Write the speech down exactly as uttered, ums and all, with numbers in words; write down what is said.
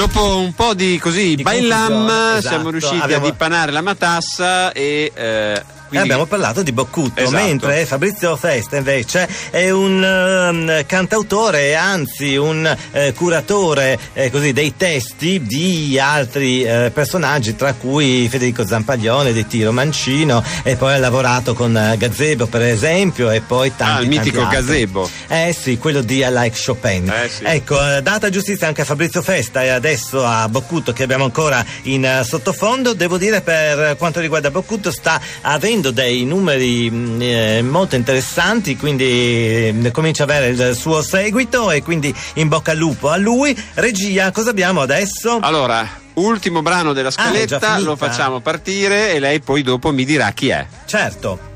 Dopo un po' di così Di bailam, confusione, esatto. siamo riusciti Abbiamo- a dipanare la matassa e eh, E quindi abbiamo parlato di Boccutto, Esatto. mentre Fabrizio Festa invece è un ehm, cantautore, anzi un eh, curatore eh, così dei testi di altri eh, personaggi, tra cui Federico Zampaglione, De Tiro Mancino, e poi ha lavorato con eh, Gazebo per esempio, e poi tanti ah, il mitico tanti altri. gazebo. Eh sì, quello di I Like Chopin. Eh sì. Ecco, eh, data giustizia anche a Fabrizio Festa e adesso a Boccutto che abbiamo ancora in eh, sottofondo. Devo dire, per quanto riguarda Boccutto, sta avendo dei numeri mh, eh, molto interessanti, quindi eh, comincia a avere il suo seguito, e quindi in bocca al lupo a lui. Regia, cosa abbiamo adesso? Allora, ultimo brano della Ah, è già scaletta, finita. lo facciamo partire e lei poi dopo mi dirà chi è. Certo.